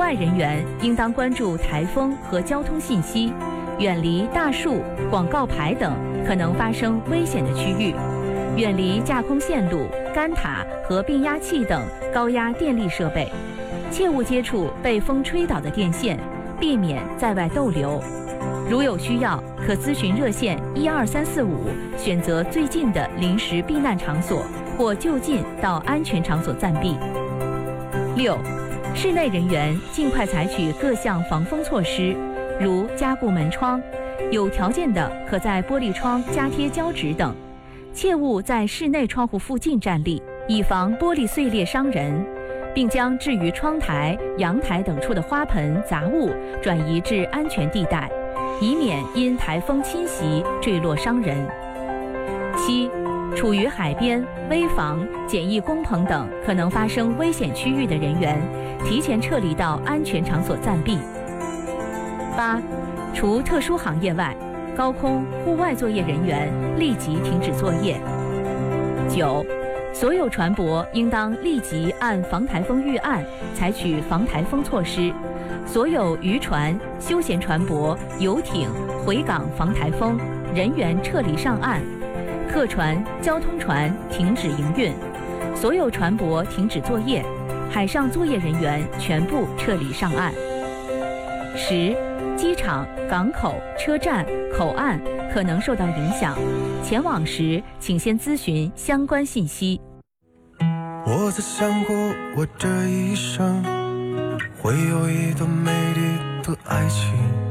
外人员应当关注台风和交通信息，远离大树、广告牌等可能发生危险的区域，远离架空线路、杆塔和变压器等高压电力设备，切勿接触被风吹倒的电线，避免在外逗留。如有需要，可咨询热线12345，选择最近的临时避难场所，或就近到安全场所暂避。6. 室内人员尽快采取各项防风措施，如加固门窗，有条件的可在玻璃窗加贴胶纸等，切勿在室内窗户附近站立，以防玻璃碎裂伤人，并将置于窗台、阳台等处的花盆、杂物转移至安全地带，以免因台风侵袭坠落伤人。7. 处于海边、危房、简易工棚等可能发生危险区域的人员，提前撤离到安全场所暂避。8. 除特殊行业外，高空、户外作业人员立即停止作业。9. 所有船舶应当立即按防台风预案采取防台风措施，所有渔船、休闲船舶、游艇回港防台风，人员撤离上岸，客船、交通船停止营运，所有船舶停止作业，海上作业人员全部撤离上岸。10. 机场、港口、车站、口岸可能受到影响，前往时请先咨询相关信息。 我在想过，我这一生会有一段美丽的爱情。